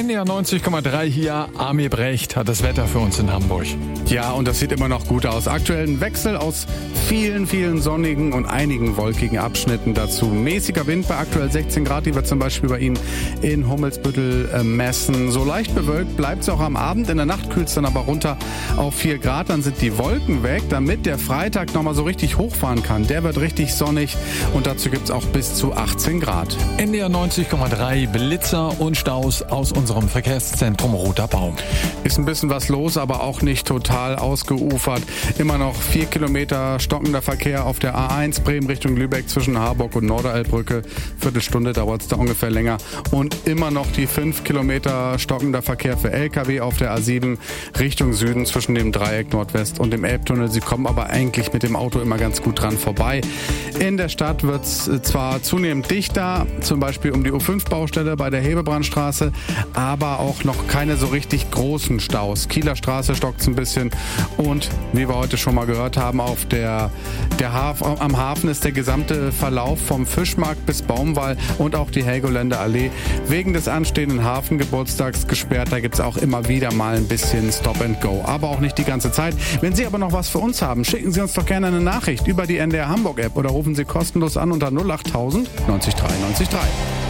NDR 90,3 hier, Amir Brecht hat das Wetter für uns in Hamburg. Ja, und das sieht immer noch gut aus. Aktuell ein Wechsel aus vielen, vielen sonnigen und einigen wolkigen Abschnitten dazu. Mäßiger Wind bei aktuell 16 Grad, die wir zum Beispiel bei Ihnen in Hummelsbüttel messen. So leicht bewölkt bleibt es auch am Abend. In der Nacht kühlt es dann aber runter auf 4 Grad. Dann sind die Wolken weg, damit der Freitag nochmal so richtig hochfahren kann. Der wird richtig sonnig und dazu gibt es auch bis zu 18 Grad. NDR 90,3 Blitzer und Staus aus unserem Verkehrszentrum Roter Baum. Ist ein bisschen was los, aber auch nicht total ausgeufert. Immer noch 4 Kilometer stockender Verkehr auf der A1 Bremen Richtung Lübeck zwischen Harburg und Norderelbbrücke. Viertelstunde dauert es da ungefähr länger. Und immer noch die 5 Kilometer stockender Verkehr für LKW auf der A7 Richtung Süden zwischen dem Dreieck Nordwest und dem Elbtunnel. Sie kommen aber eigentlich mit dem Auto immer ganz gut dran vorbei. In der Stadt wird es zwar zunehmend dichter, zum Beispiel um die U5-Baustelle bei der Hebebrandstraße, aber auch noch keine so richtig großen Staus. Kieler Straße stockt ein bisschen und wie wir heute schon mal gehört haben, auf am Hafen ist der gesamte Verlauf vom Fischmarkt bis Baumwall und auch die Helgoländer Allee wegen des anstehenden Hafengeburtstags gesperrt. Da gibt es auch immer wieder mal ein bisschen Stop and Go, aber auch nicht die ganze Zeit. Wenn Sie aber noch was für uns haben, schicken Sie uns doch gerne eine Nachricht über die NDR Hamburg App oder rufen Sie kostenlos an unter 08000 90 3 90 3.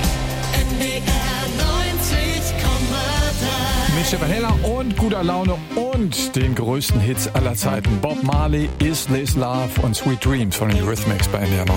Mit Stefan Heller und guter Laune und den größten Hits aller Zeiten. Bob Marley, Is This Love und Sweet Dreams von den Eurythmics bei NDR